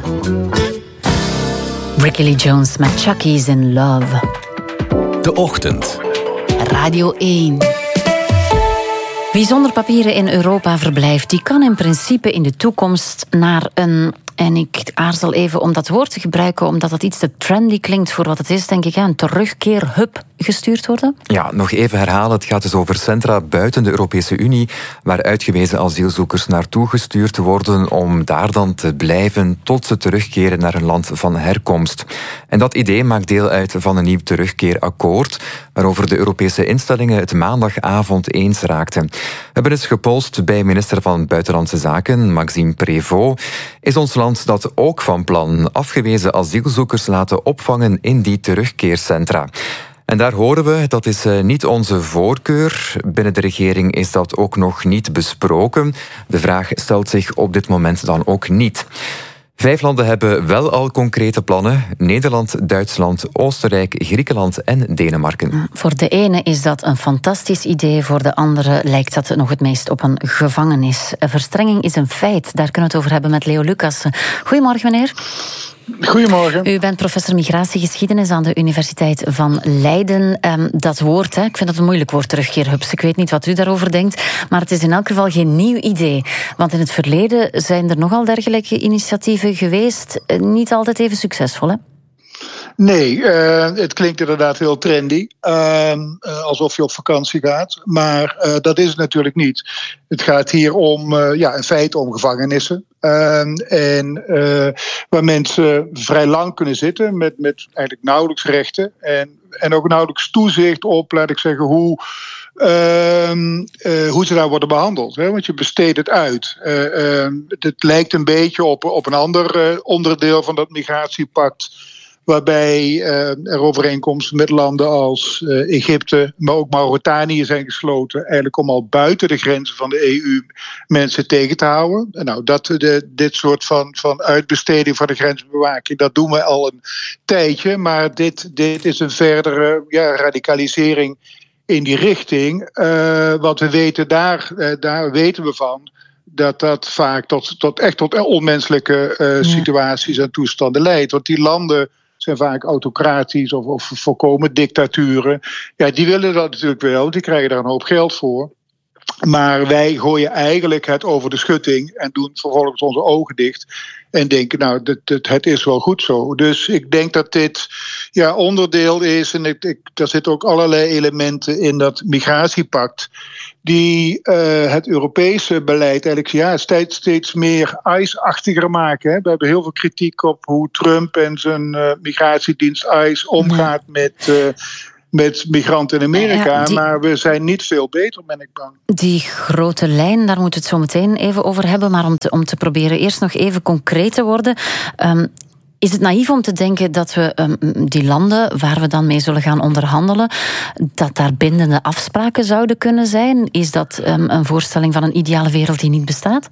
Ricky Lee Jones met Chucky's in Love. De Ochtend. Radio 1. Wie zonder papieren in Europa verblijft, die kan in principe in de toekomst naar een... En ik aarzel even om dat woord te gebruiken, omdat dat iets te trendy klinkt voor wat het is, denk ik. Een terugkeerhub gestuurd worden. Ja, nog even herhalen. Het gaat dus over centra buiten de Europese Unie, waar uitgewezen asielzoekers naartoe gestuurd worden om daar dan te blijven tot ze terugkeren naar hun land van herkomst. En dat idee maakt deel uit van een nieuw terugkeerakkoord, waarover de Europese instellingen het maandagavond eens raakten. We hebben eens gepolst bij minister van Buitenlandse Zaken, Maxime Prévost. Is ons land dat ook van plan afgewezen asielzoekers laten opvangen in die terugkeercentra? En daar horen we, dat is niet onze voorkeur. Binnen de regering is dat ook nog niet besproken. De vraag stelt zich op dit moment dan ook niet. 5 landen hebben wel al concrete plannen. Nederland, Duitsland, Oostenrijk, Griekenland en Denemarken. Voor de ene is dat een fantastisch idee, voor de andere lijkt dat nog het meest op een gevangenis. Verstrenging is een feit, daar kunnen we het over hebben met Leo Lucas. Goedemorgen, meneer. Goedemorgen. U bent professor migratiegeschiedenis aan de Universiteit van Leiden. Dat woord, ik vind dat een moeilijk woord, terugkeerhubs. Ik weet niet wat u daarover denkt, maar het is in elk geval geen nieuw idee. Want in het verleden zijn er nogal dergelijke initiatieven geweest. Niet altijd even succesvol, hè? Nee, het klinkt inderdaad heel trendy. Alsof je op vakantie gaat. Maar dat is het natuurlijk niet. Het gaat hier om, in feite om gevangenissen. Waar mensen vrij lang kunnen zitten met eigenlijk nauwelijks rechten. En ook nauwelijks toezicht op, laat ik zeggen, hoe ze daar worden behandeld. Hè? Want je besteedt het uit. Het lijkt een beetje op een ander onderdeel van dat migratiepact, waarbij er overeenkomsten met landen als Egypte, maar ook Mauritanië zijn gesloten, eigenlijk om al buiten de grenzen van de EU mensen tegen te houden. Nou, dit soort van uitbesteding van de grensbewaking, dat doen we al een tijdje, maar dit is een verdere radicalisering in die richting. Wat we weten, daar weten we van, dat vaak tot onmenselijke situaties en toestanden leidt. Want die landen zijn vaak autocratisch of volkomen dictaturen. Ja, die willen dat natuurlijk wel, die krijgen daar een hoop geld voor. Maar wij gooien eigenlijk het over de schutting en doen vervolgens onze ogen dicht en denken, nou, het is wel goed zo. Dus ik denk dat dit onderdeel is, en er zitten ook allerlei elementen in dat migratiepact die het Europese beleid eigenlijk steeds meer ICE-achtiger maken. Hè. We hebben heel veel kritiek op hoe Trump en zijn migratiedienst ICE omgaat met migranten in Amerika. Maar we zijn niet veel beter, ben ik bang. Die grote lijn, daar moeten we het zo meteen even over hebben. Maar om te proberen eerst nog even concreet te worden. Is het naïef om te denken dat we die landen waar we dan mee zullen gaan onderhandelen, dat daar bindende afspraken zouden kunnen zijn? Is dat een voorstelling van een ideale wereld die niet bestaat?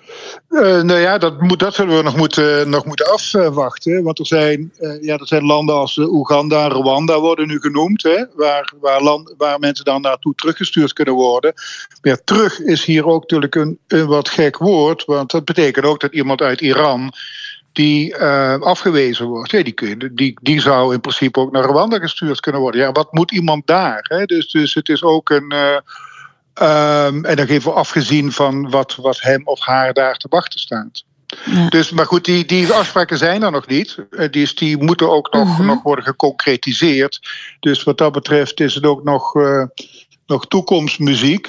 Dat zullen we nog moeten afwachten. Want er zijn landen als Oeganda en Rwanda worden nu genoemd, hè, waar mensen dan naartoe teruggestuurd kunnen worden. Maar terug is hier ook natuurlijk een wat gek woord, want dat betekent ook dat iemand uit Iran die afgewezen wordt, die zou in principe ook naar Rwanda gestuurd kunnen worden. Ja, wat moet iemand daar? Hè? Dus het is ook een en dan even afgezien van wat hem of haar daar te wachten staat. Ja. Dus, maar goed, die afspraken zijn er nog niet. Die moeten ook nog worden geconcretiseerd. Dus wat dat betreft is het ook nog toekomstmuziek.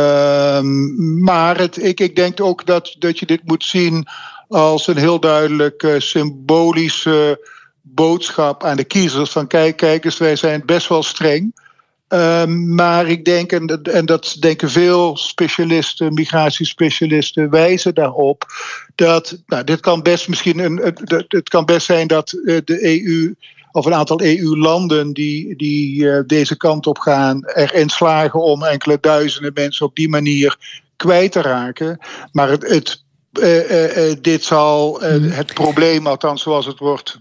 Maar ik denk ook dat je dit moet zien als een heel duidelijk symbolische boodschap aan de kiezers. Van kijk eens, wij zijn best wel streng. Maar ik denk, en dat denken veel specialisten, migratiespecialisten, wijzen daarop dat dit kan best het kan best zijn dat de EU of een aantal EU-landen die deze kant op gaan erin slagen om enkele duizenden mensen op die manier kwijt te raken. Maar dit zal het probleem, althans zoals het wordt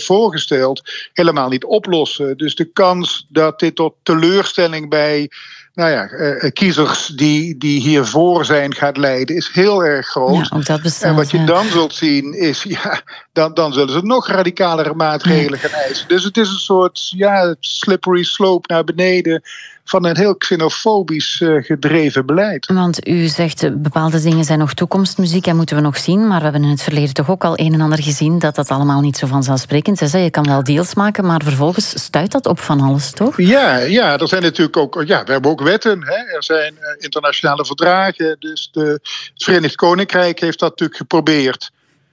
voorgesteld, helemaal niet oplossen. Dus de kans dat dit tot teleurstelling bij kiezers die hiervoor zijn gaat leiden, is heel erg groot. Ja, ook dat bestaat, en wat je dan zult zien is, dan zullen ze nog radicalere maatregelen gaan eisen. Dus het is een soort slippery slope naar beneden van een heel xenofobisch gedreven beleid. Want u zegt, bepaalde dingen zijn nog toekomstmuziek en moeten we nog zien, maar we hebben in het verleden toch ook al een en ander gezien dat allemaal niet zo vanzelfsprekend is. Je kan wel deals maken, maar vervolgens stuit dat op van alles, toch? Ja, er zijn natuurlijk ook, we hebben ook wetten. Hè. Er zijn internationale verdragen. Dus het Verenigd Koninkrijk heeft dat natuurlijk geprobeerd.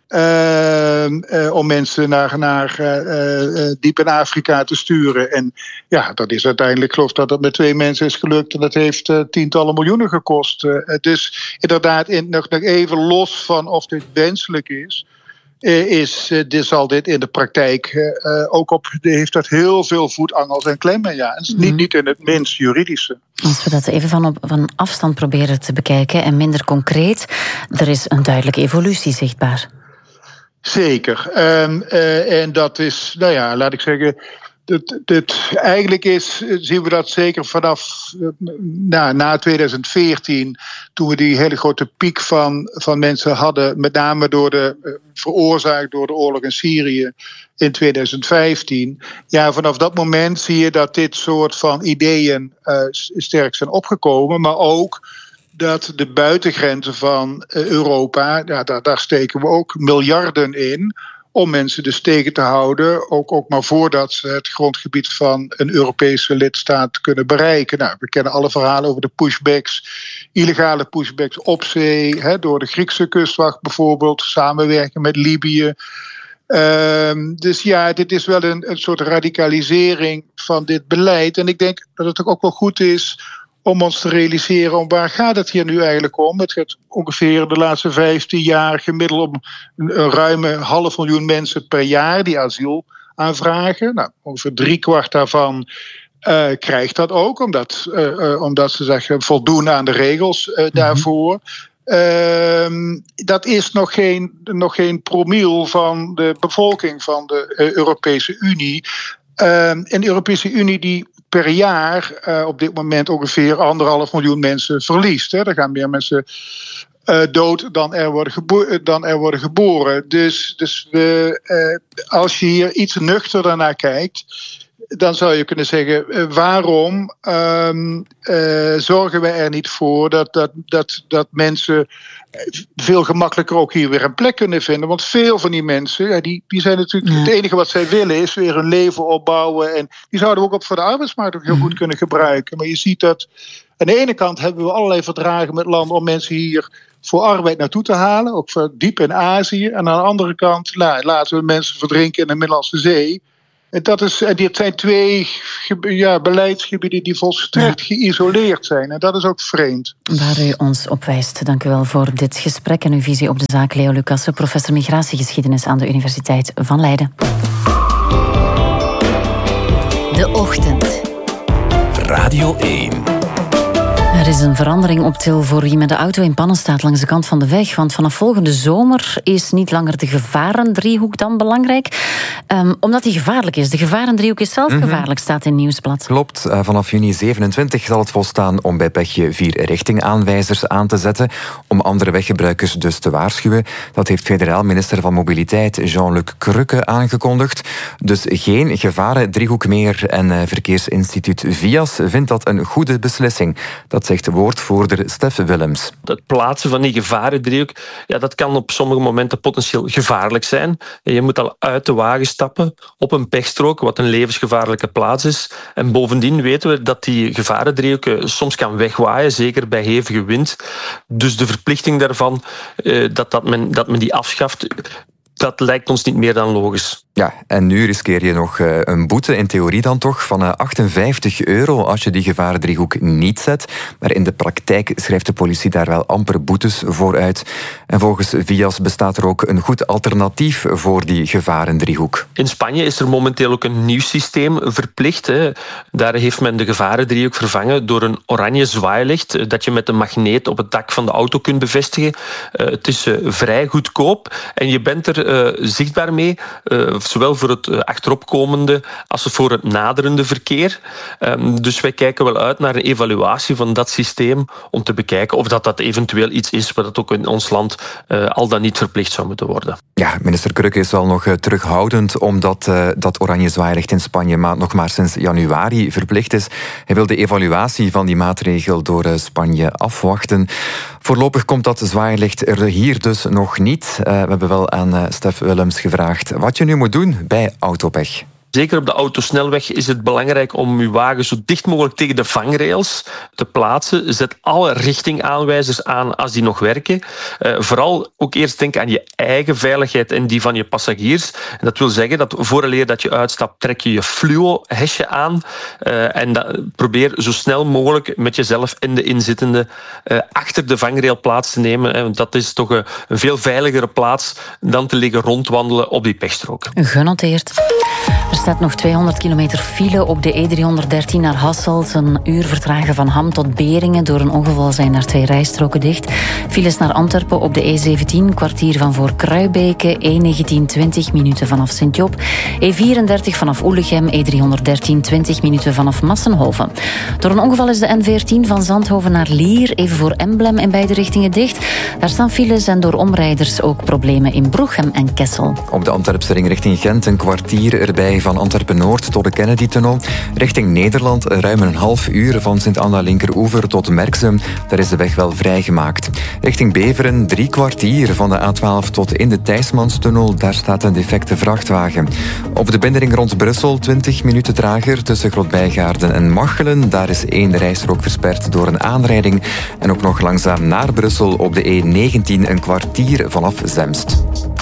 Om mensen naar diep in Afrika te sturen. En dat is uiteindelijk, ik geloof dat het met 2 mensen is gelukt. En dat heeft tientallen miljoenen gekost. Dus inderdaad, nog even los van of dit wenselijk is, zal dit in de praktijk heeft dat heel veel voetangels en klemmen. Ja. En niet in het minst juridische. Als we dat even van afstand proberen te bekijken en minder concreet, er is een duidelijke evolutie zichtbaar. Zeker. En dat is, laat ik zeggen, eigenlijk zien we dat zeker vanaf na 2014, toen we die hele grote piek van mensen hadden, met name veroorzaakt door de oorlog in Syrië in 2015. Ja, vanaf dat moment zie je dat dit soort van ideeën sterk zijn opgekomen, maar ook dat de buitengrenzen van Europa, daar steken we ook miljarden in om mensen dus tegen te houden, ook maar voordat ze het grondgebied van een Europese lidstaat kunnen bereiken. We kennen alle verhalen over de pushbacks, illegale pushbacks op zee, door de Griekse kustwacht bijvoorbeeld, samenwerken met Libië. Dus dit is wel een soort radicalisering van dit beleid. En ik denk dat het ook wel goed is om ons te realiseren om waar gaat het hier nu eigenlijk om. Het gaat ongeveer de laatste 15 jaar gemiddeld om een ruime 500.000 mensen per jaar die asiel aanvragen. Ongeveer 3/4 daarvan krijgt dat ook, omdat ze zeggen voldoen aan de regels daarvoor. Dat is nog geen promiel van de bevolking van de Europese Unie. En de Europese Unie die per jaar op dit moment ongeveer 1,5 miljoen mensen verliest. Er gaan meer mensen dood dan er worden geboren. Dus als je hier iets nuchterder naar kijkt, dan zou je kunnen zeggen, waarom zorgen we er niet voor dat mensen veel gemakkelijker ook hier weer een plek kunnen vinden? Want veel van die mensen, die zijn natuurlijk, het enige wat zij willen is weer een leven opbouwen. En die zouden we ook voor de arbeidsmarkt ook heel goed kunnen gebruiken. Maar je ziet dat aan de ene kant hebben we allerlei verdragen met landen om mensen hier voor arbeid naartoe te halen, ook voor diep in Azië. En aan de andere kant laten we mensen verdrinken in de Middellandse Zee. En dit zijn 2 beleidsgebieden die volstrekt geïsoleerd zijn. En dat is ook vreemd. Waar u ons op wijst. Dank u wel voor dit gesprek en uw visie op de zaak. Leo Lucasse, professor migratiegeschiedenis aan de Universiteit van Leiden. De Ochtend. Radio 1. Er is een verandering op til voor wie met de auto in pannen staat langs de kant van de weg. Want vanaf volgende zomer is niet langer de gevarendriehoek dan belangrijk. Omdat die gevaarlijk is. De gevarendriehoek is zelf gevaarlijk, staat in Nieuwsblad. Klopt. Vanaf juni 27 zal het volstaan om bij pechje 4 richtingaanwijzers aan te zetten. Om andere weggebruikers dus te waarschuwen. Dat heeft federaal minister van Mobiliteit Jean-Luc Crukke aangekondigd. Dus geen gevarendriehoek meer. En verkeersinstituut VIAS vindt dat een goede beslissing. Dat zegt woordvoerder Stef Willems. Het plaatsen van die gevarendriehoek, dat kan op sommige momenten potentieel gevaarlijk zijn. Je moet al uit de wagen stappen op een pechstrook, wat een levensgevaarlijke plaats is. En bovendien weten we dat die gevarendriehoek soms kan wegwaaien, zeker bij hevige wind. Dus de verplichting daarvan, dat men die afschaft, dat lijkt ons niet meer dan logisch. Ja, en nu riskeer je nog een boete, in theorie dan toch, van €58 als je die gevarendriehoek niet zet. Maar in de praktijk schrijft de politie daar wel amper boetes voor uit. En volgens VIAS bestaat er ook een goed alternatief voor die gevarendriehoek. In Spanje is er momenteel ook een nieuw systeem verplicht. Daar heeft men de gevarendriehoek vervangen door een oranje zwaailicht dat je met een magneet op het dak van de auto kunt bevestigen. Het is vrij goedkoop en je bent er zeer zichtbaar mee, zowel voor het achteropkomende als voor het naderende verkeer. Dus wij kijken wel uit naar een evaluatie van dat systeem om te bekijken of dat eventueel iets is wat dat ook in ons land al dan niet verplicht zou moeten worden. Ja, minister Krökke is wel nog terughoudend omdat dat oranje zwaailicht in Spanje nog maar sinds januari verplicht is. Hij wil de evaluatie van die maatregel door Spanje afwachten. Voorlopig komt dat zwaailicht er hier dus nog niet. We hebben wel aan Stef Willems gevraagd wat je nu moet doen bij autopech. Zeker op de autosnelweg is het belangrijk om uw wagen zo dicht mogelijk tegen de vangrails te plaatsen. Zet alle richtingaanwijzers aan als die nog werken. Vooral ook eerst denk aan je eigen veiligheid en die van je passagiers. En dat wil zeggen dat vooraleer dat je uitstapt, trek je je fluo-hesje aan. En probeer zo snel mogelijk met jezelf en de inzittende achter de vangrail plaats te nemen. Want dat is toch een veel veiligere plaats dan te liggen rondwandelen op die pechstrook. Genoteerd. Er staat nog 200 kilometer file op de E313 naar Hasselt. Een uur vertragen van Ham tot Beringen. Door een ongeval zijn er 2 rijstroken dicht. Files naar Antwerpen op de E17, kwartier van voor Kruibeke. E19 20 minuten vanaf Sint-Job. E34 vanaf Oelegem. E313 20 minuten vanaf Massenhoven. Door een ongeval is de N14 van Zandhoven naar Lier, even voor Emblem, in beide richtingen dicht. Daar staan files en door omrijders ook problemen in Broeghem en Kessel. Op de Antwerpse ring richting Gent een kwartier erbij van Antwerpen-Noord tot de Kennedy-tunnel. Richting Nederland ruim een half uur van Sint-Anna linkeroever tot Merksem. Daar is de weg wel vrijgemaakt. Richting Beveren 3 kwartier van de A12 tot in de Thijsmanstunnel. Daar staat een defecte vrachtwagen. Op de binnenring rond Brussel 20 minuten trager tussen Grootbijgaarden en Machelen. Daar is 1 rijstrook versperd door een aanrijding. En ook nog langzaam naar Brussel op de E19 een kwartier vanaf Zemst.